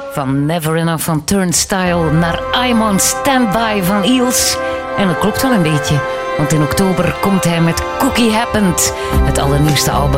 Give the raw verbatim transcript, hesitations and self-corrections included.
Van Never Enough van Turnstile naar I'm on Standby van Eels. En dat klopt wel een beetje, want in oktober komt hij met Cookie Happened, het allernieuwste album.